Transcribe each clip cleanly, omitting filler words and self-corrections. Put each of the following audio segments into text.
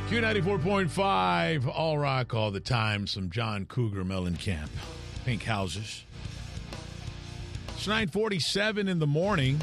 Q94.5, all rock, all the time. Some John Cougar Mellencamp, Pink Houses. It's 9:47 in the morning.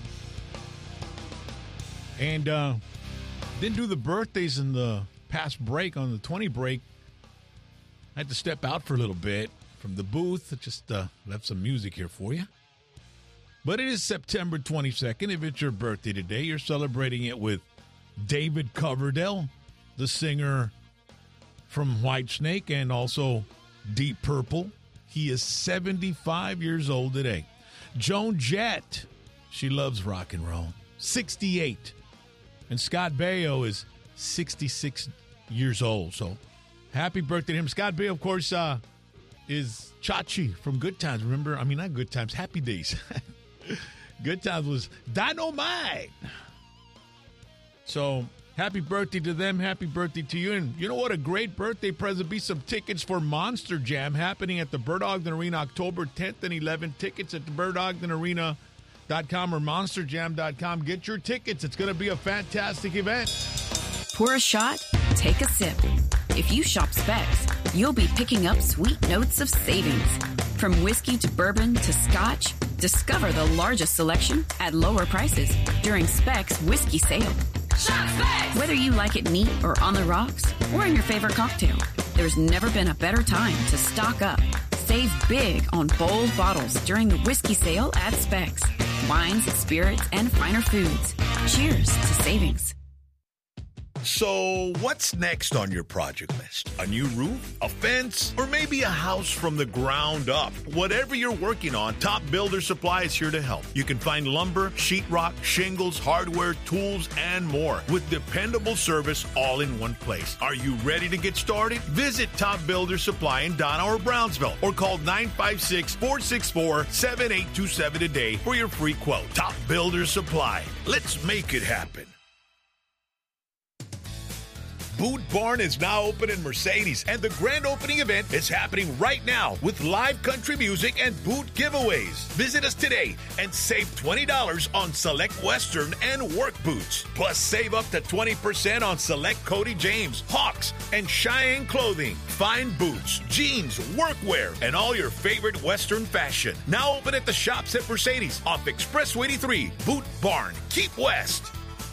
And didn't do the birthdays in the past break. On the 20 break, I had to step out for a little bit from the booth. Just left some music here for you. But it is September 22nd. If it's your birthday today, you're celebrating it with David Coverdale, the singer from Whitesnake and also Deep Purple. He is 75 years old today. Joan Jett, she loves rock and roll, 68. And Scott Baio is 66 years old. So happy birthday to him. Scott Baio, of course, is Chachi from Good Times. Remember, not Good Times, Happy Days. Good Times was Dynamite. So happy birthday to them. Happy birthday to you. And you know what? A great birthday present be some tickets for Monster Jam happening at the Bird Ogden Arena October 10th and 11th. Tickets at the birdogdenarena.com or monsterjam.com. Get your tickets. It's going to be a fantastic event. Pour a shot, take a sip. If you shop Specs, you'll be picking up sweet notes of savings. From whiskey to bourbon to scotch, discover the largest selection at lower prices during Specs Whiskey Sale. Shop Specs! Whether you like it neat or on the rocks or in your favorite cocktail, there's never been a better time to stock up. Save big on bold bottles during the Whiskey Sale at Specs. Wines, spirits, and finer foods. Cheers to savings. So, what's next on your project list? A new roof? A fence? Or maybe a house from the ground up? Whatever you're working on, Top Builder Supply is here to help. You can find lumber, sheetrock, shingles, hardware, tools, and more with dependable service all in one place. Are you ready to get started? Visit Top Builder Supply in Donna or Brownsville or call 956-464-7827 today for your free quote. Top Builder Supply. Let's make it happen. Boot Barn is now open in Mercedes, and the grand opening event is happening right now with live country music and boot giveaways. Visit us today and save $20 on select Western and work boots. Plus, save up to 20% on select Cody James, Hawks, and Cheyenne clothing. Fine boots, jeans, workwear, and all your favorite Western fashion. Now open at the shops at Mercedes off Expressway 83. Boot Barn. Keep West.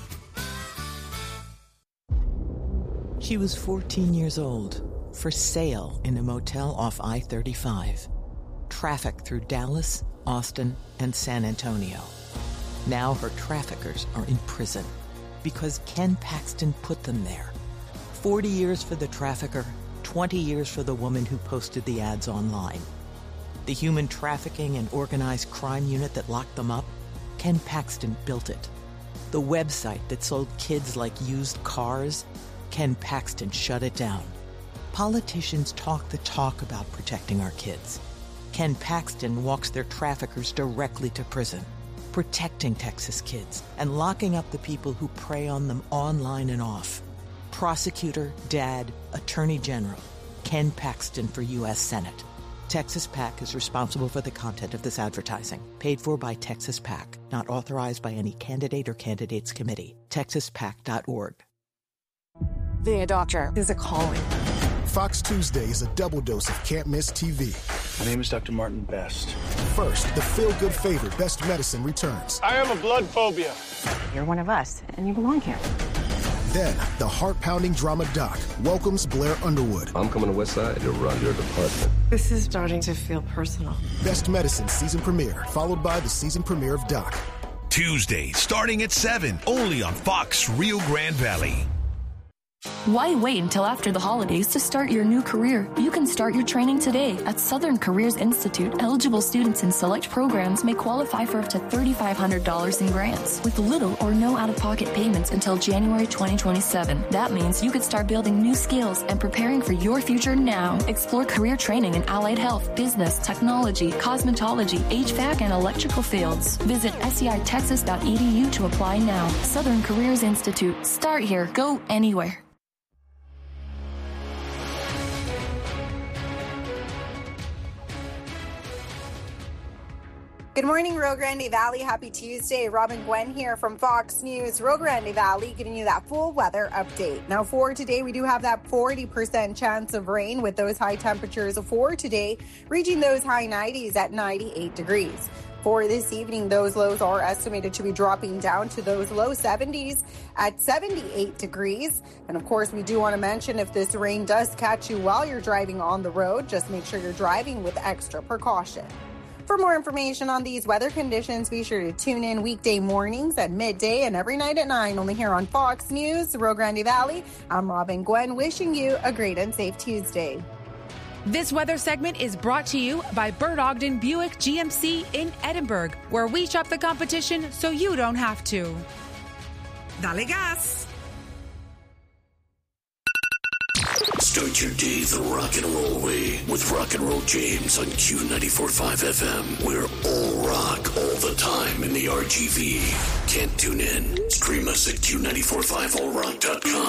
She was 14 years old, for sale in a motel off I-35. Traffic through Dallas, Austin, and San Antonio. Now her traffickers are in prison because Ken Paxton put them there. 40 years for the trafficker, 20 years for the woman who posted the ads online. The human trafficking and organized crime unit that locked them up, Ken Paxton built it. The website that sold kids like used cars, Ken Paxton shut it down. Politicians talk the talk about protecting our kids. Ken Paxton walks their traffickers directly to prison, protecting Texas kids and locking up the people who prey on them online and off. Prosecutor, dad, attorney general, Ken Paxton for U.S. Senate. Texas PAC is responsible for the content of this advertising. Paid for by Texas PAC. Not authorized by any candidate or candidates committee. TexasPAC.org. Being a doctor is a calling. Fox Tuesday is a double dose of can't miss TV. My name is Dr. Martin Best. First, the feel-good favorite Best Medicine returns. I have a blood phobia. You're one of us, and you belong here. Then, the heart-pounding drama doc welcomes Blair Underwood. I'm coming to Westside to run your department. This is starting to feel personal. Best Medicine season premiere, followed by the season premiere of Doc. Tuesday, starting at 7, only on Fox Rio Grande Valley. Why wait until after the holidays to start your new career? You can start your training today at Southern Careers Institute. Eligible students in select programs may qualify for up to $3,500 in grants with little or no out-of-pocket payments until January 2027. That means you could start building new skills and preparing for your future now. Explore career training in allied health, business, technology, cosmetology, HVAC, and electrical fields. Visit seitexas.edu to apply now. Southern Careers Institute. Start here. Go anywhere. Good morning, Rio Grande Valley. Happy Tuesday. Robin Gwen here from Fox News. Rio Grande Valley giving you that full weather update. Now for today, we do have that 40% chance of rain with those high temperatures for today, reaching those high 90s at 98 degrees. For this evening, those lows are estimated to be dropping down to those low 70s at 78 degrees. And of course, we do want to mention if this rain does catch you while you're driving on the road, just make sure you're driving with extra precaution. For more information on these weather conditions, be sure to tune in weekday mornings at midday and every night at 9, only here on Fox News, Rio Grande Valley. I'm Robin Gwen, wishing you a great and safe Tuesday. This weather segment is brought to you by Bert Ogden Buick GMC in Edinburgh, where we shop the competition so you don't have to. Dale gas! Start your day the rock and roll way with Rock and Roll James on Q94.5 FM. We're all rock all the time in the RGV. Can't tune in? Stream us at Q945allrock.com.